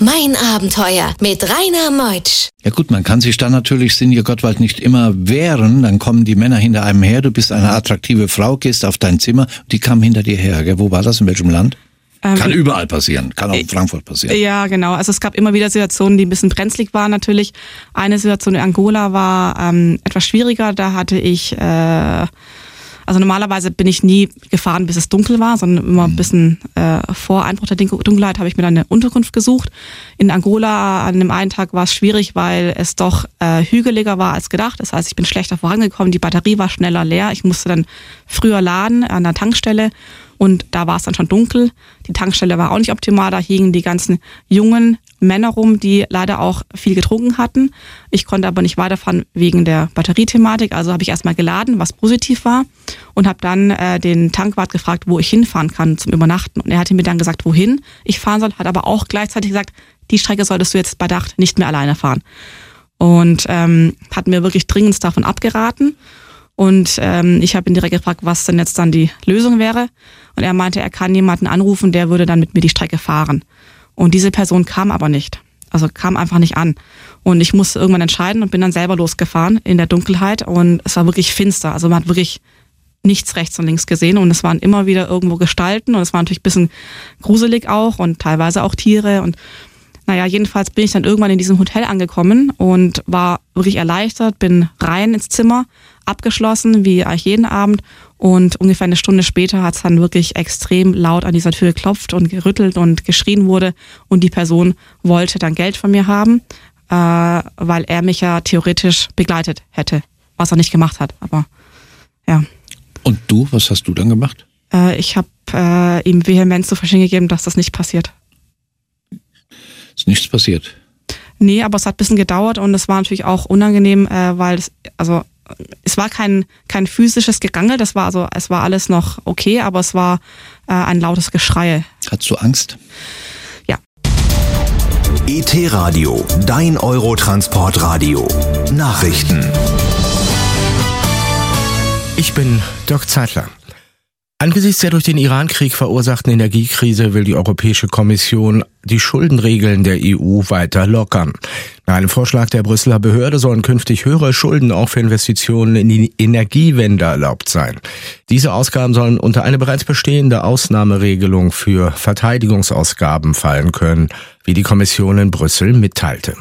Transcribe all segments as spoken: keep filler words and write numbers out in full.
Mein Abenteuer mit Rainer Meutsch. Ja gut, man kann sich dann natürlich, Sinje Gottwald, nicht immer wehren. Dann kommen die Männer hinter einem her. Du bist eine attraktive Frau, gehst auf dein Zimmer. Die kamen hinter dir her. Gell? Wo war das? In welchem Land? Ähm, kann überall passieren. Kann auch in Frankfurt passieren. Ja, genau. Also es gab immer wieder Situationen, die ein bisschen brenzlig waren natürlich. Eine Situation in Angola war ähm, etwas schwieriger. Da hatte ich... Äh, Also normalerweise bin ich nie gefahren, bis es dunkel war, sondern immer ein bisschen äh, vor Einbruch der Dunkelheit habe ich mir dann eine Unterkunft gesucht. In Angola an dem einen Tag war es schwierig, weil es doch äh, hügeliger war als gedacht. Das heißt, ich bin schlechter vorangekommen, die Batterie war schneller leer. Ich musste dann früher laden an der Tankstelle und da war es dann schon dunkel. Die Tankstelle war auch nicht optimal, da hingen die ganzen jungen Männer rum, die leider auch viel getrunken hatten. Ich konnte aber nicht weiterfahren wegen der Batteriethematik, also habe ich erstmal geladen, was positiv war und habe dann äh, den Tankwart gefragt, wo ich hinfahren kann zum Übernachten und er hatte mir dann gesagt, wohin ich fahren soll, hat aber auch gleichzeitig gesagt, die Strecke solltest du jetzt bei Nacht nicht mehr alleine fahren und ähm, hat mir wirklich dringend davon abgeraten und ähm, ich habe ihn direkt gefragt, was denn jetzt dann die Lösung wäre und er meinte, er kann jemanden anrufen, der würde dann mit mir die Strecke fahren. Und diese Person kam aber nicht. Also kam einfach nicht an. Und ich musste irgendwann entscheiden und bin dann selber losgefahren in der Dunkelheit. Und es war wirklich finster. Also man hat wirklich nichts rechts und links gesehen. Und es waren immer wieder irgendwo Gestalten. Und es war natürlich ein bisschen gruselig auch und teilweise auch Tiere. Und naja, jedenfalls bin ich dann irgendwann in diesem Hotel angekommen und war wirklich erleichtert, bin rein ins Zimmer, abgeschlossen, wie eigentlich jeden Abend. Und ungefähr eine Stunde später hat es dann wirklich extrem laut an dieser Tür geklopft und gerüttelt und geschrien wurde. Und die Person wollte dann Geld von mir haben, äh, weil er mich ja theoretisch begleitet hätte, was er nicht gemacht hat. Aber ja. Und du, was hast du dann gemacht? Äh, ich habe äh, ihm vehement zu verstehen gegeben, dass das nicht passiert. Ist nichts passiert? Nee, aber es hat ein bisschen gedauert und es war natürlich auch unangenehm, äh, weil es, also es war kein kein physisches Gegangel, das war also es war alles noch okay, aber es war äh, ein lautes Geschrei. Hattest du Angst? Ja. E T-Radio, dein Eurotransportradio. Nachrichten. Ich bin Dirk Zeitler. Angesichts der durch den Iran-Krieg verursachten Energiekrise will die Europäische Kommission die Schuldenregeln der E U weiter lockern. Nach einem Vorschlag der Brüsseler Behörde sollen künftig höhere Schulden auch für Investitionen in die Energiewende erlaubt sein. Diese Ausgaben sollen unter eine bereits bestehende Ausnahmeregelung für Verteidigungsausgaben fallen können, wie die Kommission in Brüssel mitteilte.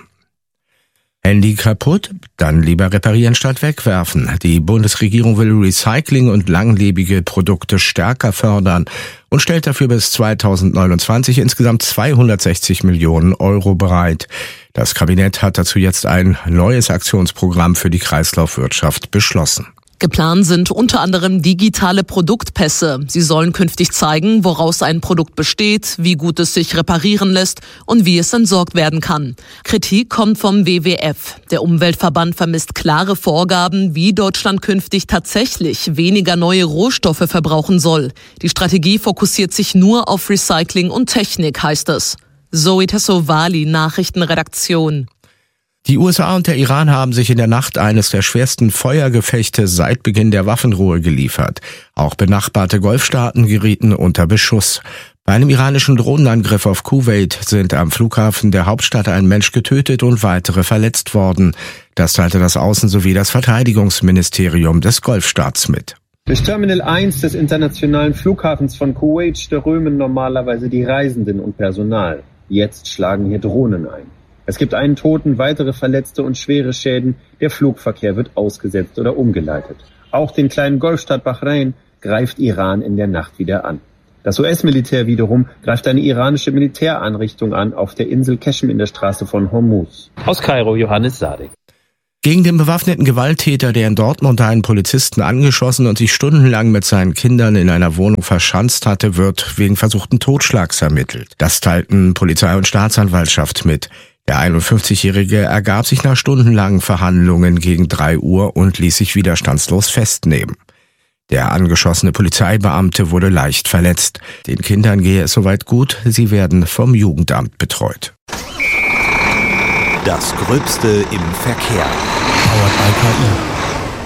Handy kaputt? Dann lieber reparieren statt wegwerfen. Die Bundesregierung will Recycling und langlebige Produkte stärker fördern und stellt dafür bis zweitausendneunundzwanzig insgesamt zweihundertsechzig Millionen Euro bereit. Das Kabinett hat dazu jetzt ein neues Aktionsprogramm für die Kreislaufwirtschaft beschlossen. Geplant sind unter anderem digitale Produktpässe. Sie sollen künftig zeigen, woraus ein Produkt besteht, wie gut es sich reparieren lässt und wie es entsorgt werden kann. Kritik kommt vom W W F. Der Umweltverband vermisst klare Vorgaben, wie Deutschland künftig tatsächlich weniger neue Rohstoffe verbrauchen soll. Die Strategie fokussiert sich nur auf Recycling und Technik, heißt es. Zoe Tassovali, Nachrichtenredaktion. Die U S A und der Iran haben sich in der Nacht eines der schwersten Feuergefechte seit Beginn der Waffenruhe geliefert. Auch benachbarte Golfstaaten gerieten unter Beschuss. Bei einem iranischen Drohnenangriff auf Kuwait sind am Flughafen der Hauptstadt ein Mensch getötet und weitere verletzt worden. Das teilte das Außen- sowie das Verteidigungsministerium des Golfstaats mit. Durch Terminal eins des internationalen Flughafens von Kuwait strömen normalerweise die Reisenden und Personal. Jetzt schlagen hier Drohnen ein. Es gibt einen Toten, weitere Verletzte und schwere Schäden. Der Flugverkehr wird ausgesetzt oder umgeleitet. Auch den kleinen Golfstaat Bahrain greift Iran in der Nacht wieder an. Das U S-Militär wiederum greift eine iranische Militäreinrichtung an auf der Insel Qeshm in der Straße von Hormuz. Aus Kairo, Johannes Sadek. Gegen den bewaffneten Gewalttäter, der in Dortmund einen Polizisten angeschossen und sich stundenlang mit seinen Kindern in einer Wohnung verschanzt hatte, wird wegen versuchten Totschlags ermittelt. Das teilten Polizei und Staatsanwaltschaft mit. Der einundfünfzigjährige ergab sich nach stundenlangen Verhandlungen gegen drei Uhr und ließ sich widerstandslos festnehmen. Der angeschossene Polizeibeamte wurde leicht verletzt. Den Kindern gehe es soweit gut, sie werden vom Jugendamt betreut. Das Gröbste im Verkehr. Powered by K I.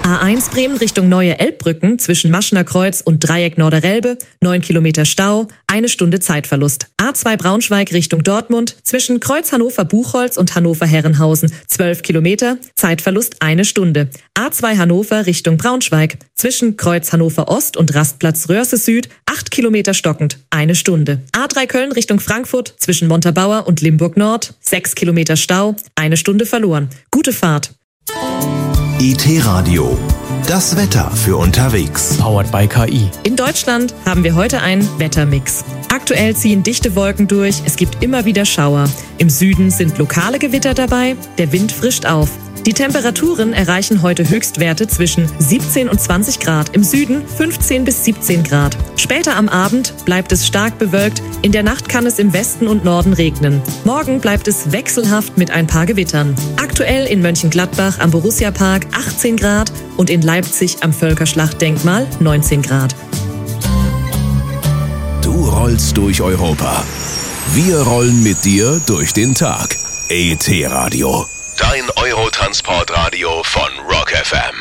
A eins Bremen Richtung Neue Elbbrücken zwischen Maschener Kreuz und Dreieck Norderelbe, neun Kilometer Stau, eine Stunde Zeitverlust. A zwei Braunschweig Richtung Dortmund zwischen Kreuz Hannover-Buchholz und Hannover-Herrenhausen, zwölf Kilometer, Zeitverlust eine Stunde. A zwei Hannover Richtung Braunschweig zwischen Kreuz Hannover-Ost und Rastplatz Röhrse Süd, acht Kilometer stockend, eine Stunde. A drei Köln Richtung Frankfurt zwischen Montabaur und Limburg Nord, sechs Kilometer Stau, eine Stunde verloren. Gute Fahrt. I T-Radio, das Wetter für unterwegs. Powered by K I. In Deutschland haben wir heute einen Wettermix. Aktuell ziehen dichte Wolken durch, es gibt immer wieder Schauer. Im Süden sind lokale Gewitter dabei, der Wind frischt auf. Die Temperaturen erreichen heute Höchstwerte zwischen siebzehn und zwanzig Grad, im Süden fünfzehn bis siebzehn Grad. Später am Abend bleibt es stark bewölkt, in der Nacht kann es im Westen und Norden regnen. Morgen bleibt es wechselhaft mit ein paar Gewittern. Aktuell in Mönchengladbach am Borussia-Park achtzehn Grad und in Leipzig am Völkerschlachtdenkmal neunzehn Grad. Du rollst durch Europa. Wir rollen mit dir durch den Tag. E T-Radio. Dein Eurotransportradio von